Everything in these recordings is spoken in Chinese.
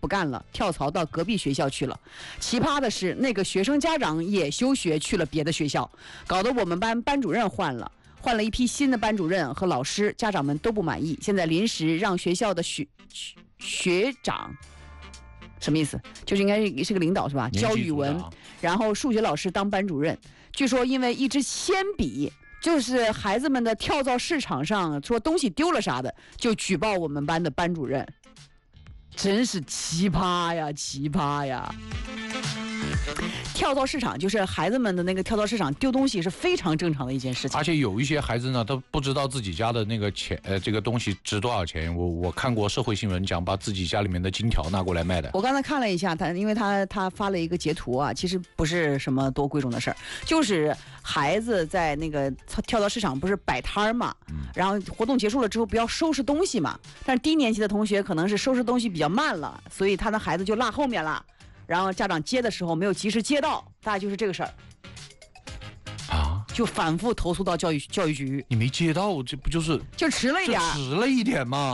不干了，跳槽到隔壁学校去了。奇葩的是，那个学生家长也休学去了别的学校，搞得我们班班主任换了一批新的班主任和老师，家长们都不满意。现在临时让学校的学长，什么意思？就是应该是个领导是吧？教语文，然后数学老师当班主任。据说因为一支铅笔，就是孩子们的跳蚤市场上说东西丢了啥的，就举报我们班的班主任。真是奇葩呀，奇葩呀！跳蚤市场就是孩子们的那个跳蚤市场丢东西是非常正常的一件事情， 而且有一些孩子呢，他不知道自己家的那个钱，这个东西值多少钱。我看过社会新闻讲，把自己家里面的金条拿过来卖的。 我刚才看了一下，因为他发了一个截图啊，其实不是什么多贵重的事儿，就是孩子在那个跳蚤市场不是摆摊嘛，然后活动结束了之后不要收拾东西嘛，但是低年级的同学可能是收拾东西比较慢了，所以他的孩子就落后面了。然后家长接的时候没有及时接到，大概就是这个事儿啊，就反复投诉到教育局。你没接到，这不就是就迟了一点， 迟了一点吗？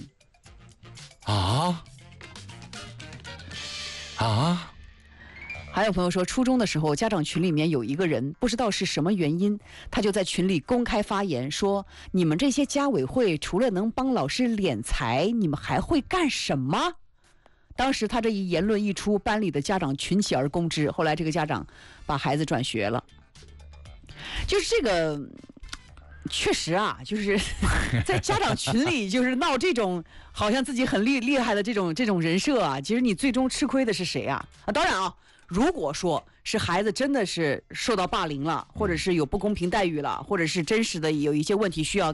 还有朋友说，初中的时候，家长群里面有一个人，不知道是什么原因，他就在群里公开发言说：“你们这些家委会除了能帮老师敛财，你们还会干什么？”当时他这一言论一出，班里的家长群起而攻之，后来这个家长把孩子转学了。就是这个确实啊，就是在家长群里就是闹这种好像自己很厉害的这种人设啊，其实你最终吃亏的是谁啊？当然啊，如果说是孩子真的是受到霸凌了，或者是有不公平待遇了，或者是真实的有一些问题需要